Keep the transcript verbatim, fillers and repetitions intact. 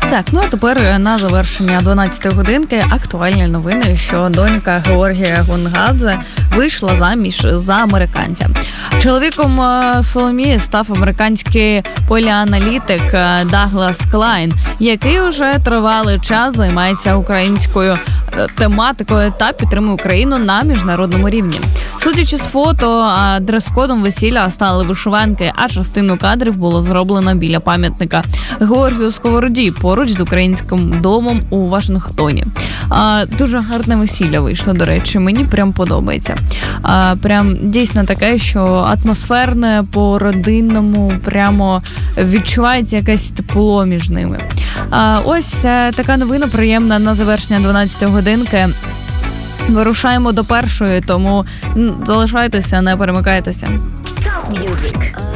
Так, ну а тепер на завершення дванадцятої годинки актуальні новини, що донька Георгія Гонгадзе вийшла заміж за американця. Чоловіком Соломії став американський поліаналітик Даглас Клайн, який уже тривалий час займається українською тематикою та підтримує Україну на міжнародному рівні. Судячи з фото, дрес-кодом весілля стали вишиванки, а частину кадрів було зроблено біля пам'ятника Георгію Сковороді поруч з українським домом у Вашингтоні. Дуже гарне весілля вийшло, до речі, мені прям подобається. Прям дійсно таке, що атмосферне, по-родинному, прямо відчувається якесь тепло між ними. Ось така новина приємна на завершення дванадцятої годинки. Вирушаємо до першої, тому залишайтеся, не перемикайтеся. Top Music.